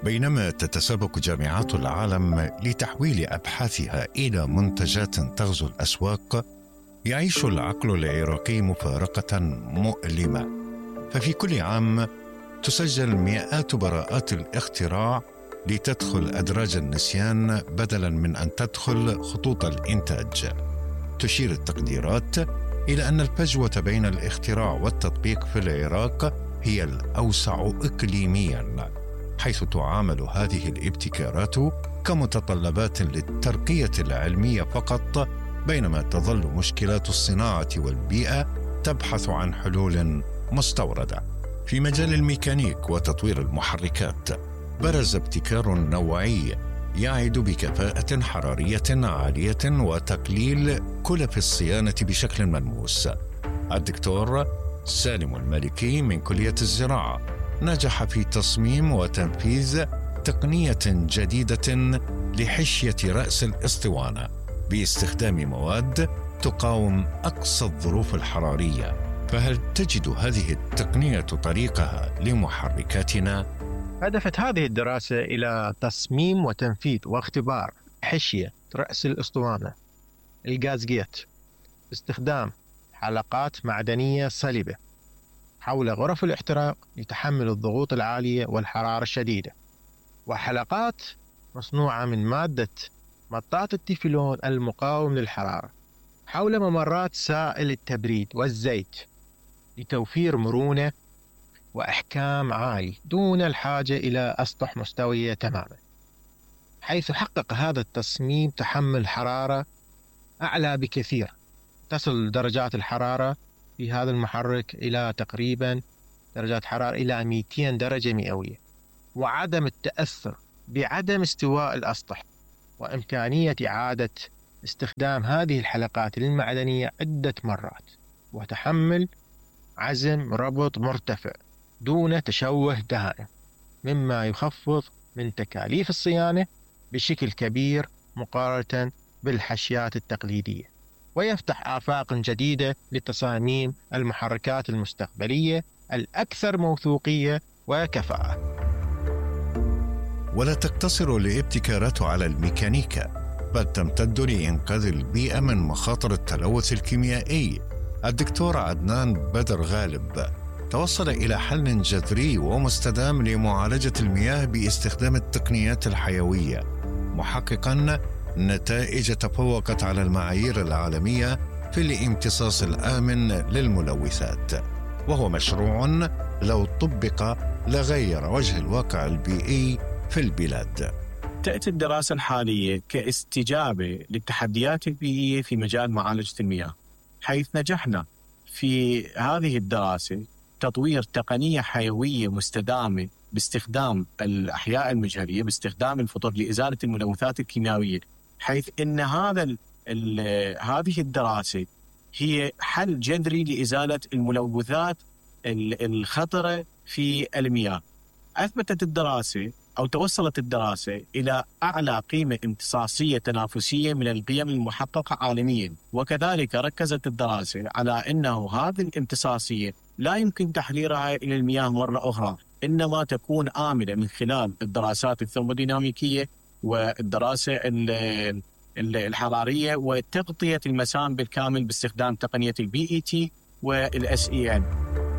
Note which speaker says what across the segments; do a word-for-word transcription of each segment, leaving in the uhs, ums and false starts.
Speaker 1: بينما تتسابق جامعات العالم لتحويل أبحاثها إلى منتجات تغزو الأسواق، يعيش العقل العراقي مفارقة مؤلمة. ففي كل عام تسجل مئات براءات الاختراع لتدخل أدراج النسيان بدلاً من أن تدخل خطوط الإنتاج. تشير التقديرات إلى أن الفجوة بين الاختراع والتطبيق في العراق هي الأوسع إقليمياً، حيث تعامل هذه الابتكارات كمتطلبات للترقية العلمية فقط، بينما تظل مشكلات الصناعة والبيئة تبحث عن حلول مستوردة. في مجال الميكانيك وتطوير المحركات برز ابتكار نوعي يعد بكفاءة حرارية عالية وتقليل كلف الصيانة بشكل ملموس. الدكتور سالم المالكي من كلية الزراعة نجح في تصميم وتنفيذ تقنية جديدة لحشية رأس الأسطوانة باستخدام مواد تقاوم أقصى الظروف الحرارية. فهل تجد هذه التقنية طريقها لمحركاتنا؟
Speaker 2: هدفت هذه الدراسة إلى تصميم وتنفيذ واختبار حشية رأس الأسطوانة الغازجيت باستخدام حلقات معدنية صلبة حول غرف الاحتراق لتحمل الضغوط العالية والحرارة الشديدة، وحلقات مصنوعة من مادة مطاط التيفلون المقاوم للحرارة حول ممرات سائل التبريد والزيت لتوفير مرونة وإحكام عالي دون الحاجة إلى أسطح مستوية تماما، حيث حقق هذا التصميم تحمل حرارة أعلى بكثير. تصل درجات الحرارة في هذا المحرك إلى تقريبا درجات حرارة إلى مئتين درجة مئوية، وعدم التأثر بعدم استواء الأسطح، وإمكانية إعادة استخدام هذه الحلقات المعدنية عدة مرات، وتحمل عزم ربط مرتفع دون تشوه دائم، مما يخفض من تكاليف الصيانة بشكل كبير مقارنة بالحشيات التقليدية، ويفتح آفاق جديدة لتصاميم المحركات المستقبلية الأكثر موثوقية وكفاءة.
Speaker 1: ولا تقتصر الابتكارات على الميكانيكا، بل تمتد لإنقاذ البيئة من مخاطر التلوث الكيميائي. الدكتور عدنان بدر غالب توصل إلى حل جذري ومستدام لمعالجة المياه باستخدام التقنيات الحيوية، محققاً نتائج تفوقت على المعايير العالمية في الامتصاص الآمن للملوثات، وهو مشروع لو طبق لغير وجه الواقع البيئي في البلاد.
Speaker 3: تأتي الدراسة الحالية كاستجابة للتحديات البيئية في مجال معالجة المياه، حيث نجحنا في هذه الدراسة تطوير تقنية حيوية مستدامة باستخدام الأحياء المجهرية، باستخدام الفطر لإزالة الملوثات الكيميائية، حيث أن هذا ال ال هذه الدراسة هي حل جذري لإزالة الملوثات الخطرة في المياه. أثبتت الدراسة أو توصلت الدراسة إلى أعلى قيمة امتصاصية تنافسية من القيم المحققة عالميا، وكذلك ركزت الدراسة على أنه هذه الامتصاصية لا يمكن تحريرها إلى المياه مرة أخرى، إنما تكون آمنة من خلال الدراسات الثرموديناميكية والدراسة الحرارية وتغطية المسام بالكامل باستخدام تقنية البي إي تي والإس إي إن.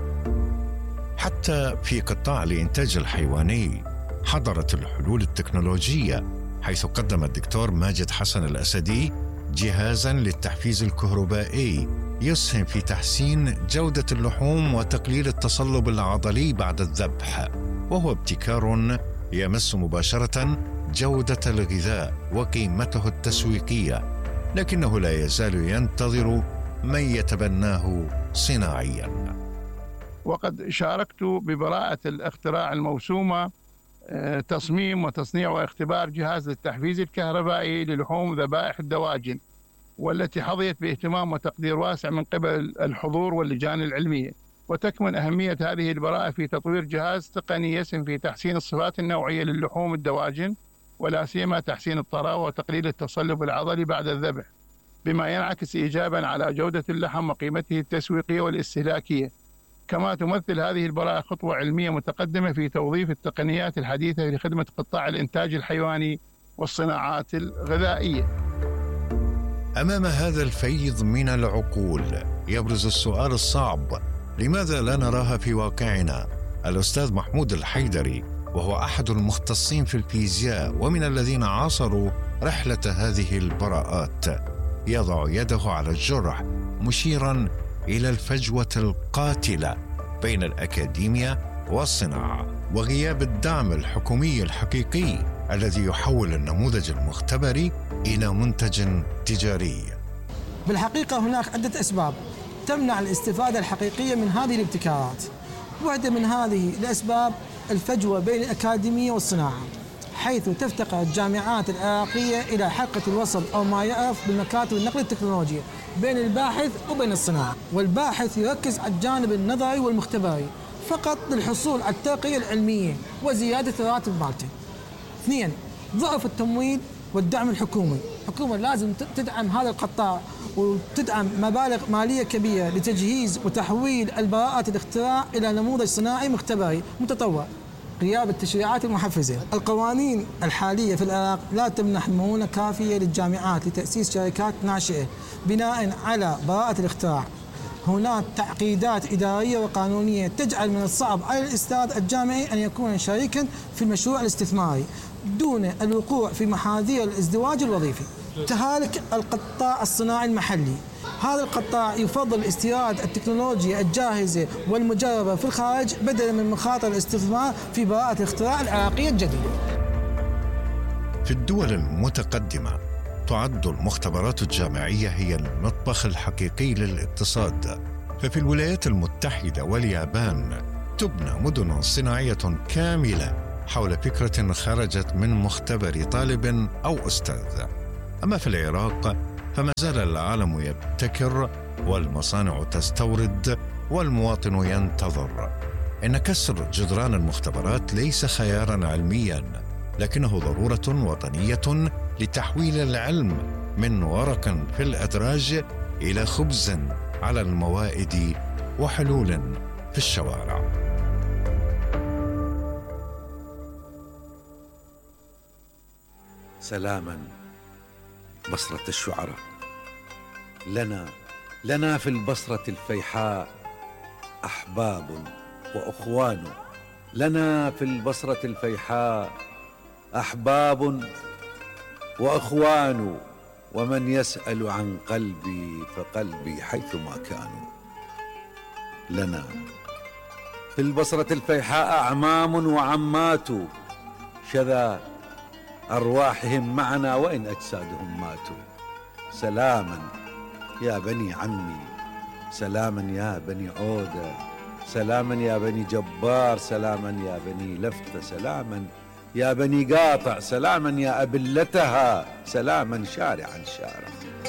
Speaker 1: حتى في قطاع الإنتاج الحيواني حضرت الحلول التكنولوجية، حيث قدم الدكتور ماجد حسن الأسدي جهازاً للتحفيز الكهربائي يسهم في تحسين جودة اللحوم وتقليل التصلب العضلي بعد الذبح، وهو ابتكار يمس مباشرة جودة الغذاء وقيمته التسويقية، لكنه لا يزال ينتظر من يتبناه صناعياً.
Speaker 4: وقد شاركت ببراءة الاختراع الموسومة تصميم وتصنيع واختبار جهاز للتحفيز الكهربائي للحوم ذبائح الدواجن، والتي حظيت باهتمام وتقدير واسع من قبل الحضور واللجان العلمية. وتكمن أهمية هذه البراءة في تطوير جهاز تقني يسهم في تحسين الصفات النوعية للحوم الدواجن، ولا سيما تحسين الطراوة وتقليل التصلب العضلي بعد الذبح، بما ينعكس إيجابا على جودة اللحم وقيمته التسويقية والاستهلاكية. كما تمثل هذه البراءة خطوة علمية متقدمة في توظيف التقنيات الحديثة لخدمة قطاع الإنتاج الحيواني والصناعات الغذائية.
Speaker 1: أمام هذا الفيض من العقول يبرز السؤال الصعب: لماذا لا نراها في واقعنا؟ الأستاذ محمود الحيدري، وهو أحد المختصين في الفيزياء ومن الذين عاصروا رحلة هذه البراءات، يضع يده على الجرح مشيراً إلى الفجوة القاتلة بين الأكاديميا والصناعة وغياب الدعم الحكومي الحقيقي الذي يحول النموذج المختبري إلى منتج تجاري.
Speaker 5: بالحقيقة هناك عدة أسباب تمنع الاستفادة الحقيقية من هذه الابتكارات. واحدة من هذه الأسباب الفجوة بين الأكاديمية والصناعة، حيث تفتقر الجامعات العراقية إلى حلقة الوصل أو ما يعرف بمكاتب النقل التكنولوجي بين الباحث وبين الصناعة، والباحث يركز على الجانب النظري والمختبري فقط للحصول على الترقية العلمية وزيادة الراتب مالته. اثنين، ضعف التمويل والدعم الحكومي. الحكومة لازم تدعم هذا القطاع وتدعم مبالغ مالية كبيرة لتجهيز وتحويل البراءات الاختراع إلى نموذج صناعي مختبري متطور. غياب التشريعات المحفزة. القوانين الحالية في العراق لا تمنح مرونة كافية للجامعات لتأسيس شركات ناشئة بناء على براءة الاختراع. هناك تعقيدات إدارية وقانونية تجعل من الصعب على الأستاذ الجامعي أن يكون شريكاً في المشروع الاستثماري دون الوقوع في محاذير الازدواج الوظيفي. تهالك القطاع الصناعي المحلي. هذا القطاع يفضل استيراد التكنولوجيا الجاهزة والمجربة في الخارج بدلاً من مخاطر الاستثمار في براءة الاختراع العراقية الجديدة.
Speaker 1: في الدول المتقدمة تعد المختبرات الجامعية هي المطبخ الحقيقي للاقتصاد، ففي الولايات المتحدة واليابان تبنى مدن صناعية كاملة حول فكرة خرجت من مختبر طالب أو أستاذ. أما في العراق فما زال العالم يبتكر والمصانع تستورد والمواطن ينتظر. إن كسر جدران المختبرات ليس خياراً علمياً، لكنه ضرورة وطنية لتحويل العلم من ورق في الأدراج إلى خبز على الموائد وحلول في الشوارع.
Speaker 6: سلاما بصرة الشعراء. لنا لنا في البصرة الفيحاء أحباب وأخوان. لنا في البصرة الفيحاء أحباب وأخوان، ومن يسأل عن قلبي فقلبي حيثما كانوا. لنا في البصرة الفيحاء أعمام وعمات، شذا أرواحهم معنا وإن أجسادهم ماتوا. سلاما يا بني عمي، سلاما يا بني عودة، سلاما يا بني جبار، سلاما يا بني لفتة، سلاما يا بني قاطع، سلاما يا أبلتها، سلاما شارعا شارع.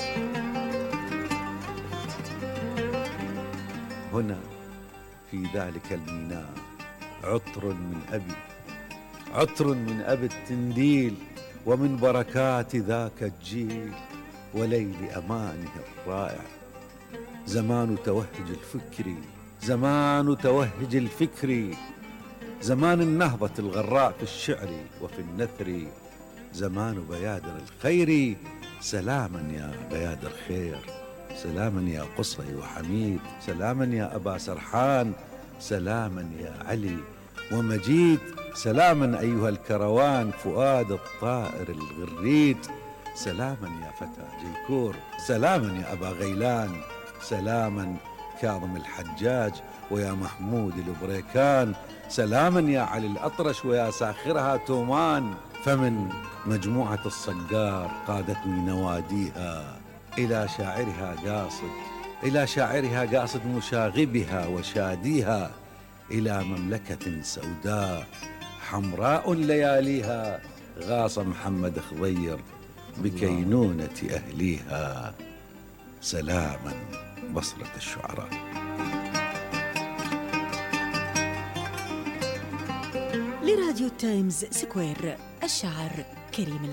Speaker 6: هنا في ذلك الميناء عطر من أبي، عطر من أبي التنديل، ومن بركات ذاك الجيل وليل أمانه الرائع. زمان توهج الفكر، زمان توهج الفكر، زمان النهضة الغراء في الشعر وفي النثر، زمان بيادر الخير. سلاما يا بيادر خير، سلاما يا قصي وحميد، سلاما يا أبا سرحان، سلاما يا علي ومجيد، سلاما أيها الكروان فؤاد الطائر الغريد، سلاما يا فتى جيكور، سلاما يا أبا غيلان، سلاما كاظم الحجاج ويا محمود البريكان، سلاما يا علي الأطرش ويا ساخرها تومان. فمن مجموعة الصقار قادتني نواديها إلى شاعرها قاصد، إلى شاعرها قاصد مشاغبها وشاديها، إلى مملكة سوداء حمراء لياليها، غاص محمد خضير بكينونة أهليها. سلاما بصرة الشعراء.
Speaker 7: لراديو تايمز سكوير، الشعر كريم.